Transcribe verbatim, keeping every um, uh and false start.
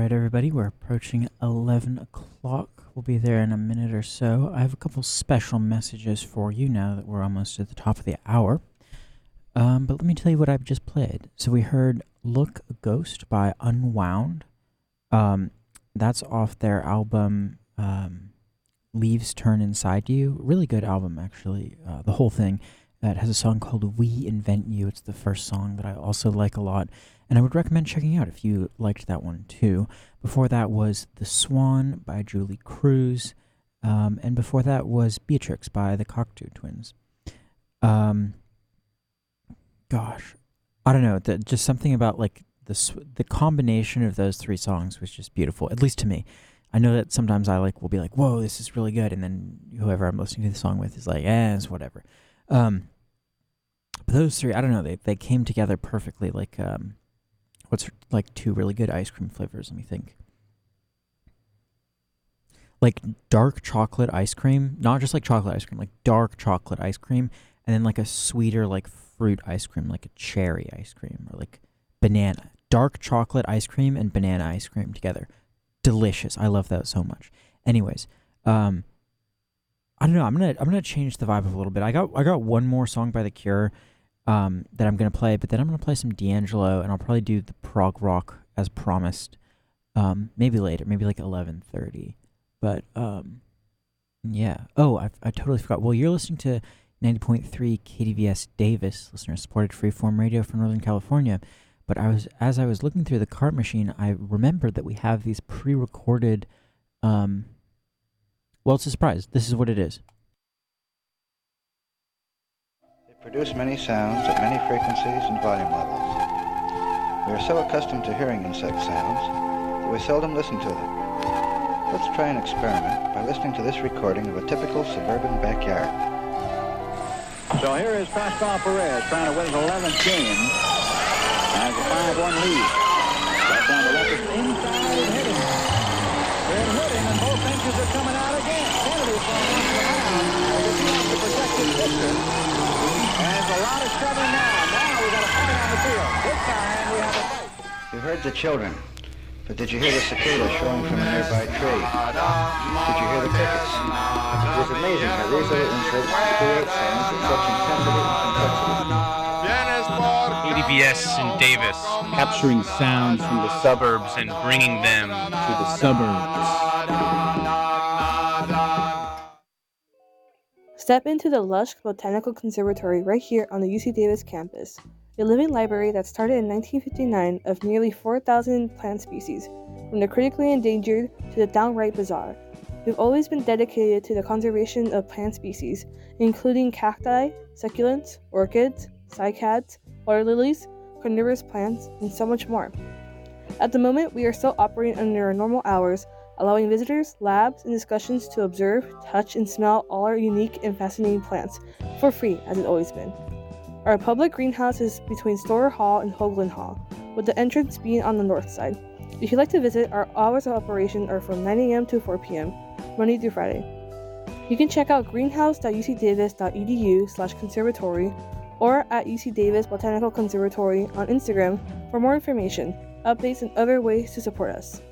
right, everybody, we're approaching eleven o'clock. We'll be there in a minute or so. I have a couple special messages for you now that we're almost at the top of the hour. Um, but let me tell you what I've just played. So we heard Look a Ghost by Unwound. Um, that's off their album um, Leaves Turn Inside You. Really good album, actually, uh, the whole thing. Uh, it has a song called We Invent You. It's the first song that I also like a lot. And I would recommend checking out if you liked that one too. Before that was The Swan by Julie Cruz. Um, and before that was Beatrix by the Cocteau Twins. Um, gosh, I don't know. The, just something about like the, sw- the combination of those three songs was just beautiful, at least to me. I know that sometimes I like will be like, whoa, this is really good. And then whoever I'm listening to the song with is like, eh, it's whatever. Um, but those three, I don't know, they, they came together perfectly. Like, um, what's like two really good ice cream flavors? Let me think. Like dark chocolate ice cream, not just like chocolate ice cream, like dark chocolate ice cream, and then like a sweeter like fruit ice cream, like a cherry ice cream or like banana. Dark chocolate ice cream and banana ice cream together. Delicious. I love that so much. Anyways, um, I don't know. I'm gonna I'm gonna change the vibe a little bit. I got I got one more song by The Cure. Um, that I'm going to play, but then I'm going to play some D'Angelo, and I'll probably do the prog rock as promised, um, maybe later, maybe like eleven thirty, but, um, yeah. Oh, I, I totally forgot. Well, you're listening to ninety point three K D V S Davis, listener-supported freeform radio from Northern California, but I was as I was looking through the cart machine, I remembered that we have these pre-recorded, um, well, it's a surprise. This is what it is. Produce many sounds at many frequencies and volume levels. We are so accustomed to hearing insect sounds that we seldom listen to them. Let's try an experiment by listening to this recording of a typical suburban backyard. So here is Pascal Perez trying to win his eleventh game as a five one lead. Right down the left, it's inside and hitting. They're hitting and both benches are coming out again. Kennedy's going off the mound. He has to protect his pitcher. There's a lot of shoving now. Now we got a fight on the field. This time we have a fight. You heard the children, but did you hear the cicada showing from a nearby tree? Did you hear the crickets? It was amazing how these little insects create sounds with such intensity and complexity. K D V S in Davis, capturing sounds from the suburbs and bringing them to the suburbs. Step into the lush Botanical Conservatory right here on the U C Davis campus, a living library that started in nineteen fifty-nine of nearly four thousand plant species, from the critically endangered to the downright bizarre. We've always been dedicated to the conservation of plant species, including cacti, succulents, orchids, cycads, water lilies, carnivorous plants, and so much more. At the moment, we are still operating under our normal hours, allowing visitors, labs, and discussions to observe, touch, and smell all our unique and fascinating plants, for free, as it's always been. Our public greenhouse is between Storer Hall and Hoagland Hall, with the entrance being on the north side. If you'd like to visit, our hours of operation are from nine a.m. to four p.m., Monday through Friday. You can check out greenhouse dot u c davis dot e d u slash conservatory or at U C Davis Botanical Conservatory on Instagram for more information, updates, and other ways to support us.